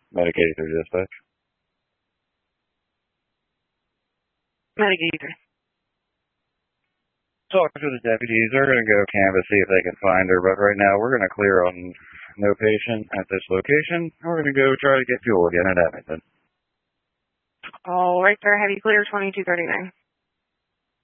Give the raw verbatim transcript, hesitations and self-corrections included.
Medicated through dispatch. Medicated. Talk to the deputies. They're going to go canvass, see if they can find her. But right now, we're going to clear on no patient at this location. We're going to go try to get fuel again at Edmonton. All right, sir. Heavy clear, twenty-two thirty-nine.